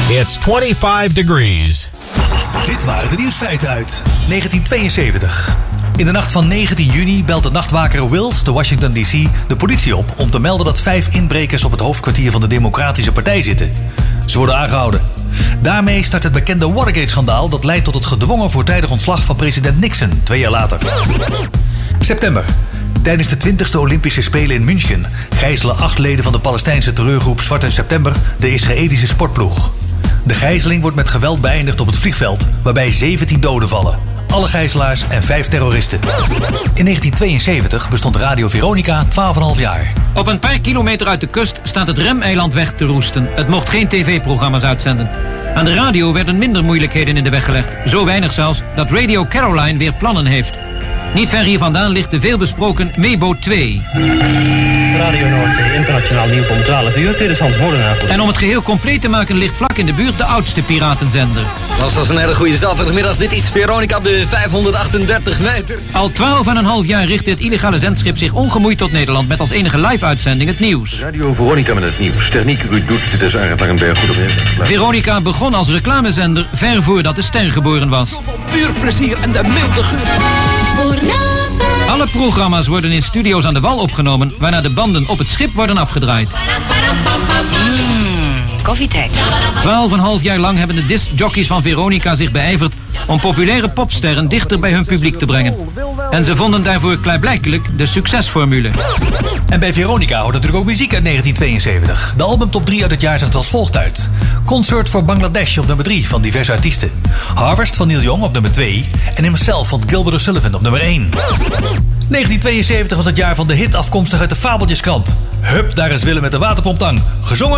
It's 25 degrees. Dit waren de nieuwsfeiten uit 1972. In de nacht van 19 juni belt de nachtwaker Wills te Washington D.C. de politie op om te melden dat 5 inbrekers op het hoofdkwartier van de Democratische Partij zitten. Ze worden aangehouden. Daarmee start het bekende Watergate-schandaal dat leidt tot het gedwongen voortijdig ontslag van president Nixon 2 jaar later. September. Tijdens de 20e Olympische Spelen in München gijzelen 8 leden van de Palestijnse terreurgroep Zwarte September de Israëlische sportploeg. De gijzeling wordt met geweld beëindigd op het vliegveld, waarbij 17 doden vallen. Alle gijzelaars en 5 terroristen. In 1972 bestond Radio Veronica 12,5 jaar. Op een paar kilometer uit de kust staat het Remeiland weg te roesten. Het mocht geen tv-programma's uitzenden. Aan de radio werden minder moeilijkheden in de weg gelegd. Zo weinig zelfs dat Radio Caroline weer plannen heeft. Niet ver hier vandaan ligt de veelbesproken Mebo 2. Radio Noordzee, internationaal nieuws om 12 uur. Dit is Hans Molenaar. En om het geheel compleet te maken ligt vlak in de buurt de oudste piratenzender. Dat was een hele goede zaterdagmiddag. Dit is Veronica op de 538 meter. Al 12,5 jaar richt dit illegale zendschip zich ongemoeid tot Nederland met als enige live-uitzending het nieuws. Radio Veronica met het nieuws. Techniek Ruud Doet, dit is Arend Langenberg. Goedemiddag. Veronica begon als reclamezender ver voordat de ster geboren was. Puur plezier en de milde geur. Alle programma's worden in studio's aan de wal opgenomen, waarna de banden op het schip worden afgedraaid. Koffietijd. 12,5 jaar lang hebben de discjockeys van Veronica zich beijverd om populaire popsterren dichter bij hun publiek te brengen. En ze vonden daarvoor klaarblijkelijk de succesformule. En bij Veronica hoort natuurlijk ook muziek uit 1972. De album top 3 uit het jaar zag er als volgt uit. Concert voor Bangladesh op nummer 3 van diverse artiesten. Harvest van Neil Young op nummer 2. En Himself van Gilbert O'Sullivan op nummer 1. 1972 was het jaar van de hit afkomstig uit de Fabeltjeskrant. Hup, daar is Willem met de waterpomptang. Gezongen